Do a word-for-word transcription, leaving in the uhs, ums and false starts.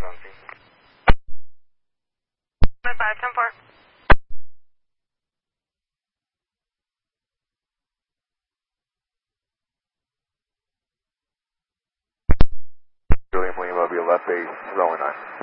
five ten four. Julian William Mobile, left base, zero nine.